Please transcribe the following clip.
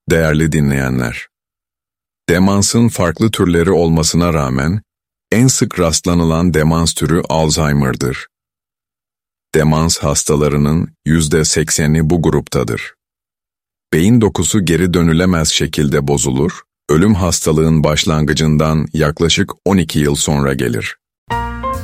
Değerli dinleyenler, demansın farklı türleri olmasına rağmen en sık rastlanılan demans türü Alzheimer'dır. Demans hastalarının %80'i bu gruptadır. Beyin dokusu geri dönülemez şekilde bozulur, ölüm hastalığın başlangıcından yaklaşık 12 yıl sonra gelir.